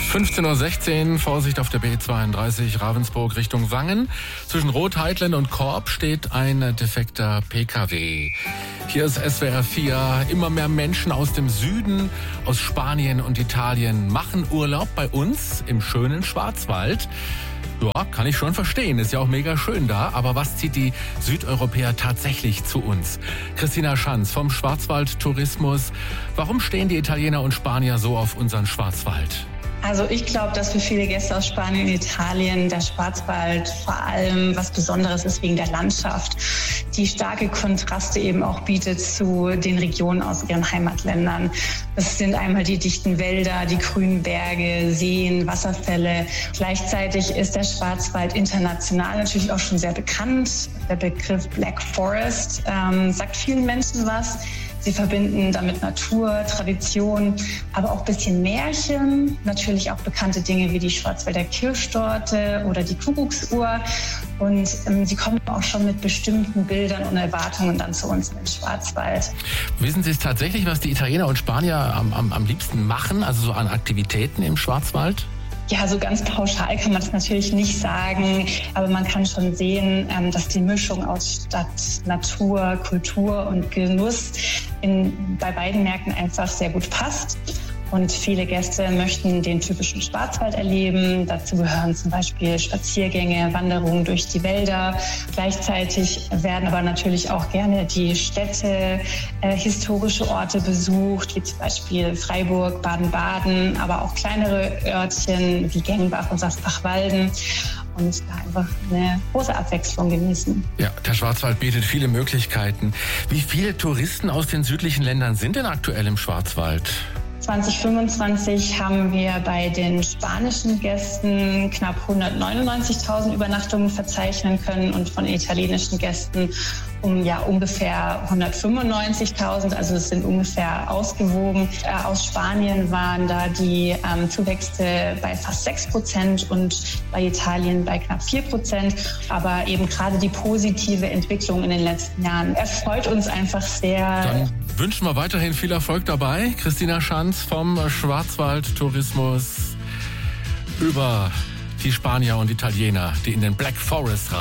15:16 Uhr, Vorsicht auf der B32 Ravensburg Richtung Wangen. Zwischen Rotheitlen und Korb steht ein defekter PKW. Hier ist SWR 4. Immer mehr Menschen aus dem Süden, aus Spanien und Italien machen Urlaub bei uns im schönen Schwarzwald. Ja, kann ich schon verstehen. Ist ja auch mega schön da. Aber was zieht die Südeuropäer tatsächlich zu uns? Christina Schanz vom Schwarzwald Tourismus. Warum stehen die Italiener und Spanier so auf unseren Schwarzwald? Also ich glaube, dass für viele Gäste aus Spanien und Italien der Schwarzwald vor allem was Besonderes ist wegen der Landschaft, die starke Kontraste eben auch bietet zu den Regionen aus ihren Heimatländern. Das sind einmal die dichten Wälder, die grünen Berge, Seen, Wasserfälle. Gleichzeitig ist der Schwarzwald international natürlich auch schon sehr bekannt. Der Begriff Black Forest sagt vielen Menschen was. Sie verbinden damit Natur, Tradition, aber auch ein bisschen Märchen. Natürlich auch bekannte Dinge wie die Schwarzwälder Kirschtorte oder die Kuckucksuhr. Und sie kommen auch schon mit bestimmten Bildern und Erwartungen dann zu uns in den Schwarzwald. Wissen Sie es tatsächlich, was die Italiener und Spanier am liebsten machen, also so an Aktivitäten im Schwarzwald? Ja, so ganz pauschal kann man das natürlich nicht sagen, aber man kann schon sehen, dass die Mischung aus Stadt, Natur, Kultur und Genuss bei beiden Märkten einfach sehr gut passt. Und viele Gäste möchten den typischen Schwarzwald erleben. Dazu gehören zum Beispiel Spaziergänge, Wanderungen durch die Wälder. Gleichzeitig werden aber natürlich auch gerne die Städte, historische Orte besucht, wie zum Beispiel Freiburg, Baden-Baden, aber auch kleinere Örtchen wie Gengenbach und Sassbach-Walden. Und da einfach eine große Abwechslung genießen. Ja, der Schwarzwald bietet viele Möglichkeiten. Wie viele Touristen aus den südlichen Ländern sind denn aktuell im Schwarzwald? 2025 haben wir bei den spanischen Gästen knapp 199.000 Übernachtungen verzeichnen können und von italienischen Gästen ungefähr 195.000. Also es sind ungefähr ausgewogen. Aus Spanien waren da die Zuwächse bei fast 6% und bei Italien bei knapp 4%. Aber eben gerade die positive Entwicklung in den letzten Jahren erfreut uns einfach sehr. Dann wünschen wir weiterhin viel Erfolg dabei. Christina Schanz vom Schwarzwald Tourismus über die Spanier und Italiener, die in den Black Forest reisen.